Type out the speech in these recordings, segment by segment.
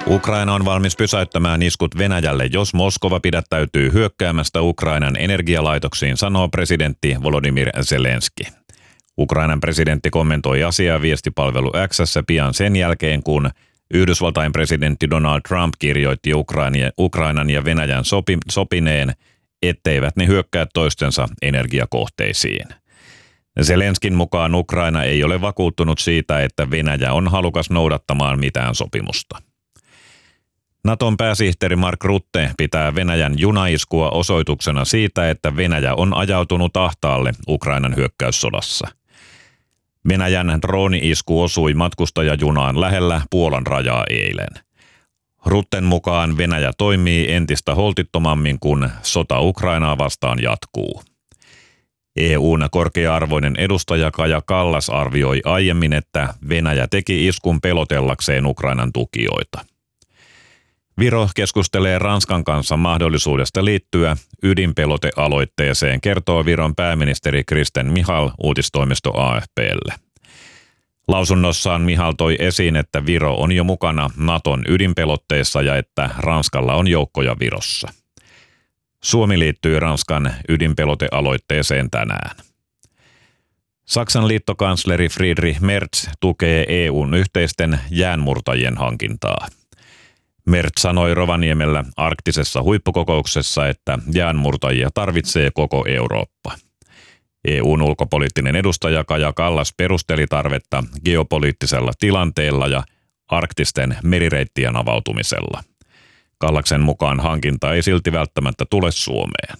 Ukraina on valmis pysäyttämään iskut Venäjälle, jos Moskova pidättäytyy hyökkäämästä Ukrainan energialaitoksiin, sanoo presidentti Volodymyr Zelenski. Ukrainan presidentti kommentoi asiaa viestipalvelu X:ssä pian sen jälkeen, kun Yhdysvaltain presidentti Donald Trump kirjoitti Ukrainan ja Venäjän sopineen, etteivät ne hyökkää toistensa energiakohteisiin. Zelenskin mukaan Ukraina ei ole vakuuttunut siitä, että Venäjä on halukas noudattamaan mitään sopimusta. Naton pääsihteeri Mark Rutte pitää Venäjän junaiskua osoituksena siitä, että Venäjä on ajautunut ahtaalle Ukrainan hyökkäyssodassa. Venäjän drooni-isku osui matkustajajunaan lähellä Puolan rajaa eilen. Rutten mukaan Venäjä toimii entistä holtittomammin, kun sota Ukrainaa vastaan jatkuu. EU:n korkea-arvoinen edustaja Kaja Kallas arvioi aiemmin, että Venäjä teki iskun pelotellakseen Ukrainan tukijoita. Viro keskustelee Ranskan kanssa mahdollisuudesta liittyä ydinpelotealoitteeseen, kertoo Viron pääministeri Kristen Michal uutistoimisto AFP:lle. Lausunnossaan Michal toi esiin, että Viro on jo mukana Naton ydinpelotteessa ja että Ranskalla on joukkoja Virossa. Suomi liittyy Ranskan ydinpelotealoitteeseen tänään. Saksan liittokansleri Friedrich Merz tukee EU:n yhteisten jäänmurtajien hankintaa. Merz sanoi Rovaniemellä arktisessa huippukokouksessa, että jäänmurtajia tarvitsee koko Eurooppa. EU:n ulkopoliittinen edustaja Kaja Kallas perusteli tarvetta geopoliittisella tilanteella ja arktisten merireittien avautumisella. Kallaksen mukaan hankinta ei silti välttämättä tule Suomeen.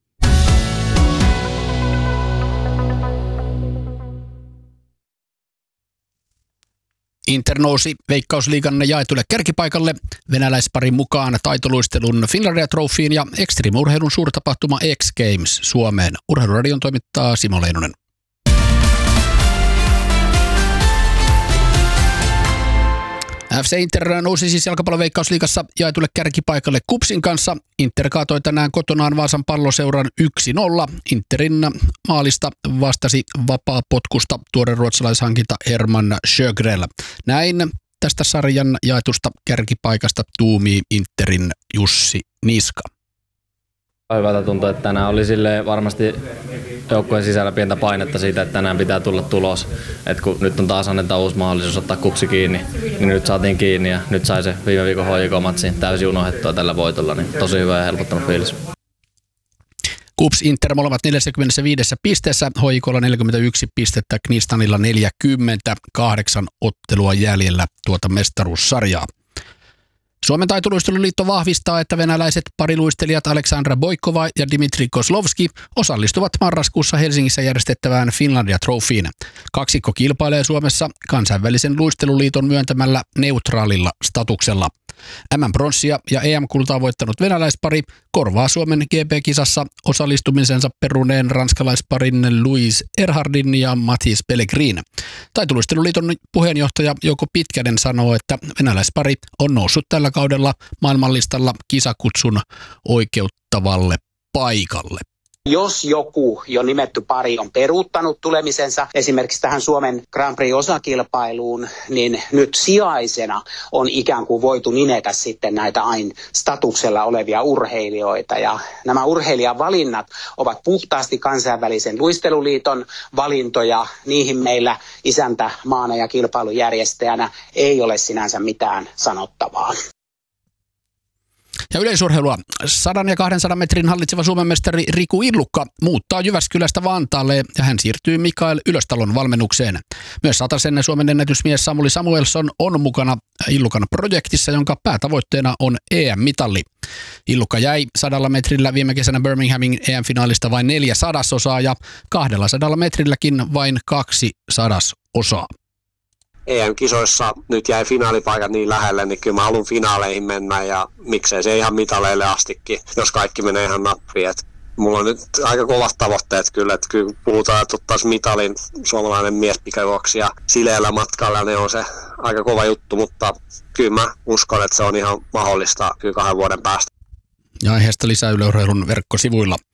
Inter nousi Veikkausliigan jaetulle kärkipaikalle venäläisparin mukaan taitoluistelun Finlandia Trophyin ja Extreme-urheilun suurtapahtuma X Games Suomeen. Urheiluradion toimittaa Simo Leinonen. FC Inter nousi siis jalkapallon Veikkausliigassa jaetulle kärkipaikalle KuPSin kanssa. Inter kaatoi tänään kotonaan Vaasan Palloseuran 1-0. Interin maalista vastasi vapaapotkusta tuore ruotsalaishankinta Herman Sjögrell. Näin tästä sarjan jaetusta kärkipaikasta tuumii Interin Jussi Niska. Hyvältä tuntuu, että tänään oli varmasti joukkueen sisällä pientä painetta siitä, että tänään pitää tulla tulos. Et kun nyt on taas annetaan uusi mahdollisuus ottaa KuPS kiinni, niin nyt saatiin kiinni ja nyt sai se viime viikon HJK-matsi täysin unohdettua tällä voitolla. Niin tosi hyvä ja helpottanut fiilis. KuPS Inter molemmat 45 pisteessä, HJK:lla 41 pistettä, Knistanilla 48 ottelua jäljellä tuota mestaruussarjaa. Suomen taitoluisteluliitto vahvistaa, että venäläiset pariluistelijat Aleksandra Boikova ja Dmitri Kozlovski osallistuvat marraskuussa Helsingissä järjestettävään Finlandia Trophyin. Kaksikko kilpailee Suomessa kansainvälisen luisteluliiton myöntämällä neutraalilla statuksella. MM-pronssia ja EM-kultaa voittanut venäläispari korvaa Suomen GP-kisassa osallistumisensa peruneen ranskalaisparin Louis Erhardin ja Mathis Pellegrin. Taitoluisteluliiton puheenjohtaja Jouko Pitkänen sanoo, että venäläispari on noussut tällä kaudella maailmanlistalla kisakutsun oikeuttavalle paikalle. Jos joku jo nimetty pari on peruuttanut tulemisensa esimerkiksi tähän Suomen Grand Prix-osakilpailuun, niin nyt sijaisena on ikään kuin voitu nimetä sitten näitä aina statuksella olevia urheilijoita. Ja nämä urheilijavalinnat ovat puhtaasti kansainvälisen luisteluliiton valintoja. Niihin meillä isäntämaana ja kilpailujärjestäjänä ei ole sinänsä mitään sanottavaa. Ja yleisurheilua. 100 ja 200 metrin hallitseva Suomen mestari Riku Illukka muuttaa Jyväskylästä Vantaalle ja hän siirtyy Mikael Ylöstalon valmennukseen. Myös 100 Suomen ennätysmies Samuli Samuelsson on mukana Illukan projektissa, jonka päätavoitteena on EM-mitalli. Illukka jäi 100 metrillä viime kesänä Birminghamin EM-finaalista vain 4/100 ja 200 metrilläkin vain 2/100. EM-kisoissa nyt jäi finaalipaikat niin lähelle, niin kyllä mä haluan finaaleihin mennä ja miksei se ihan mitaleille astikin, jos kaikki menee ihan nappiin. Mulla on nyt aika kovat tavoitteet kyllä, että kyllä puhutaan, että ottaisi mitalin suomalainen miespikajuoksi ja sileällä matkalla, ne on se aika kova juttu, mutta kyllä mä uskon, että se on ihan mahdollista kyllä 2 vuoden päästä. Ja aiheesta lisää Yle Urheilun verkkosivuilla.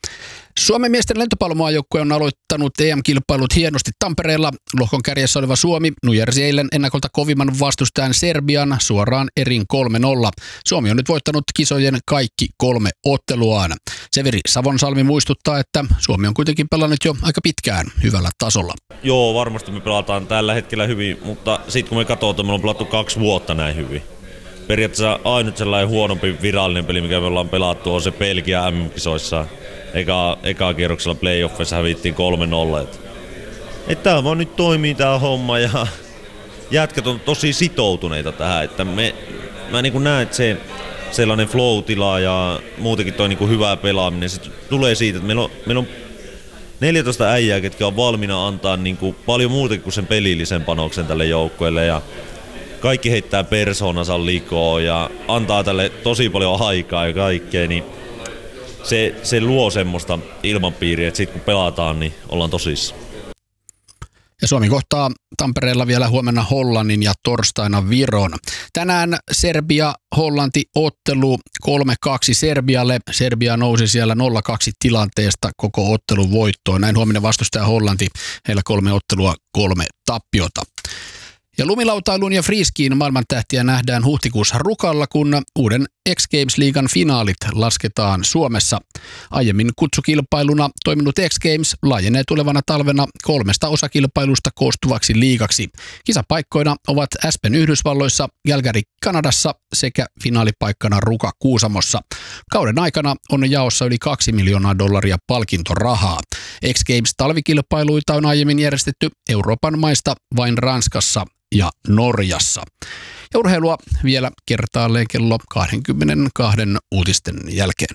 Suomen miesten lentopallomaajoukkue on aloittanut EM-kilpailut hienosti Tampereella. Lohkon kärjessä oleva Suomi nujersi eilen ennakolta kovimman vastustajan Serbian suoraan erin 3-0. Suomi on nyt voittanut kisojen kaikki 3 otteluaan. Severi Savonsalmi muistuttaa, että Suomi on kuitenkin pelannut jo aika pitkään hyvällä tasolla. Joo, varmasti me pelataan tällä hetkellä hyvin, mutta sitten kun me katsotaan, me on pelattu 2 vuotta näin hyvin. Periaatteessa ainut sellainen huonompi virallinen peli, mikä me ollaan pelattu, on se Belgia MM-kisoissa. Eka kierroksella playoffissa hävittiin 3-0. Tää vaan nyt toimii tää homma ja jätkät on tosi sitoutuneita tähän. Että mä niin kuin näen, että se sellainen flow-tila ja muutenkin toi niin kuin hyvä pelaaminen, se tulee siitä, että meillä on 14 äijää, ketkä on valmiina antaa niin kuin paljon muutakin kuin sen pelillisen panoksen tälle joukkueelle. Ja kaikki heittää persoonansa likoon ja antaa tälle tosi paljon aikaa ja kaikkea, niin se luo semmoista ilmapiiriä, että sitten kun pelataan, niin ollaan tosissaan. Ja Suomi kohtaa Tampereella vielä huomenna Hollannin ja torstaina Viron. Tänään Serbia-Hollanti-ottelu 3-2 Serbialle. Serbia nousi siellä 0-2 tilanteesta koko ottelun voittoon. Näin huominen vastustaja Hollanti, heillä 3 ottelua, 3 tappiota. Ja lumilautailun ja freeskiin maailmantähtiä nähdään huhtikuussa Rukalla, kun uuden X Games-liigan finaalit lasketaan Suomessa. Aiemmin kutsukilpailuna toiminut X Games laajenee tulevana talvena 3 osakilpailusta koostuvaksi liigaksi. Kisapaikkoina ovat Aspen Yhdysvalloissa, Calgary Kanadassa sekä finaalipaikkana Ruka Kuusamossa. Kauden aikana on jaossa yli $2 miljoonaa palkintorahaa. X Games talvikilpailuita on aiemmin järjestetty Euroopan maista vain Ranskassa ja Norjassa. Ja urheilua vielä kertaalleen kello 22 uutisten jälkeen.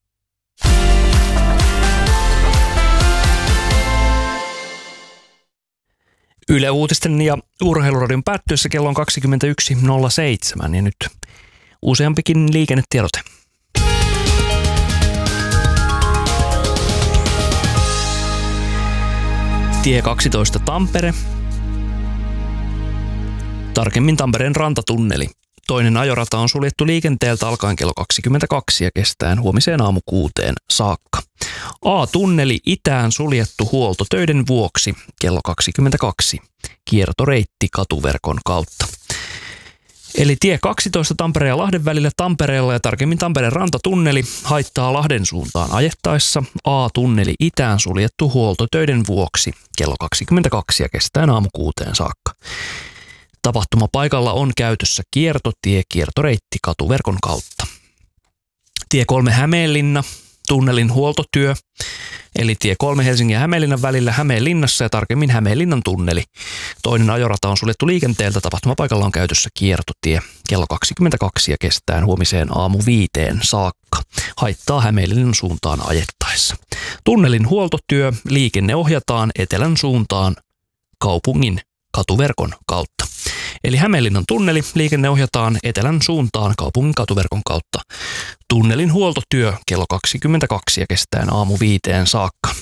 Yle Uutisten ja Urheiluradion päättyessä kello on 21.07 ja nyt useampikin liikennetiedote. Tie 12 Tampere. Tarkemmin Tampereen rantatunneli. Toinen ajorata on suljettu liikenteeltä alkaen kello 22 ja kestäen huomiseen aamu 6 saakka. A-tunneli itään suljettu huoltotöiden vuoksi kello 22. Kiertoreitti katuverkon kautta. Eli tie 12 Tampereen ja Lahden välillä Tampereella ja tarkemmin Tampereen rantatunneli haittaa Lahden suuntaan ajettaessa. A-tunneli itään suljettu huoltotöiden vuoksi kello 22 ja kestäen aamu 6 saakka. Tapahtumapaikalla on käytössä kiertotie, kiertoreitti katuverkon kautta. Tie 3 Hämeenlinna, tunnelin huoltotyö, eli tie 3 Helsingin ja Hämeenlinnan välillä Hämeenlinnassa ja tarkemmin Hämeenlinnan tunneli. Toinen ajorata on suljettu liikenteeltä, tapahtumapaikalla on käytössä kiertotie kello 22 ja kestään huomiseen aamu 5 saakka. Haittaa Hämeenlinnan suuntaan ajettaessa. Tunnelin huoltotyö, liikenne ohjataan etelän suuntaan kaupungin katuverkon kautta. Eli Hämeenlinnan tunneli, liikenne ohjataan etelän suuntaan kaupungin katuverkon kautta. Tunnelin huoltotyö kello 22 ja kestään aamu 5 saakka.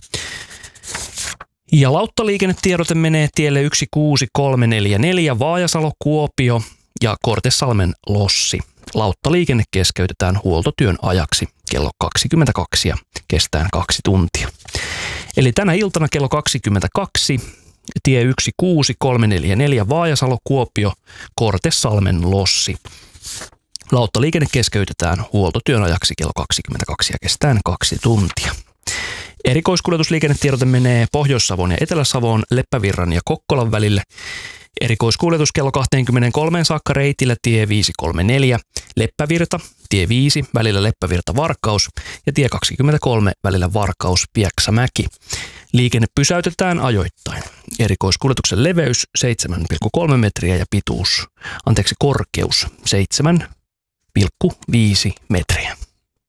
Ja lauttaliikennetiedote menee tielle 16344 Vaajasalo-Kuopio ja Kortesalmen Lossi. Lauttaliikenne keskeytetään huoltotyön ajaksi kello 22 ja kestään 2 tuntia. Eli tänä iltana kello 22 tie 16344 Vaajasalo-Kuopio, Kortesalmen Lossi. Lauttaliikenne keskeytetään huoltotyön ajaksi kello 22 ja kestään 2 tuntia. Erikoiskuljetusliikennetiedote menee Pohjois-Savon ja Etelä-Savon, Leppävirran ja Kokkolan välille. Erikoiskuljetus kello 23 saakka reitillä tie 534 Leppävirta, tie 5 välillä Leppävirta-Varkaus ja tie 23 välillä Varkaus-Pieksämäki. Liikenne pysäytetään ajoittain. Erikoiskuljetuksen leveys 7,3 metriä ja korkeus 7,5 metriä.